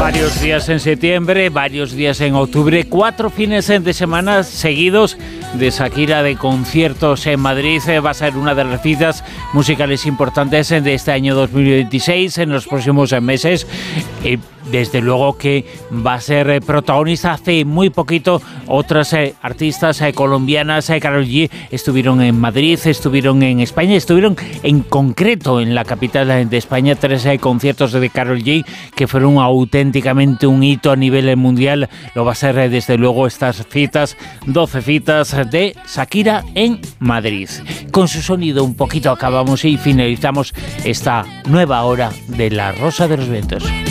Varios días en septiembre, varios días en octubre, 4 fines de semana seguidos de Shakira, de conciertos en Madrid. Va a ser una de las citas musicales importantes de este año 2026, en los próximos meses. Desde luego que va a ser protagonista. Hace muy poquito otras artistas colombianas, Karol G, estuvieron en Madrid, estuvieron en España, estuvieron en concreto en la capital de España. 3 conciertos de Karol G que fueron auténticamente un hito a nivel mundial. Lo va a ser desde luego estas citas, 12 citas de Shakira en Madrid. Con su sonido un poquito acabamos y finalizamos esta nueva hora de La Rosa de los Vientos.